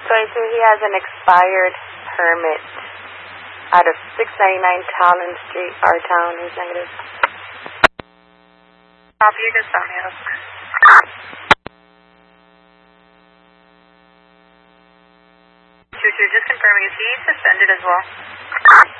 So I see he has an expired permit out of 699 Talon Street, our town is negative. Copy, you can stop me up. Just confirming, is he suspended as well?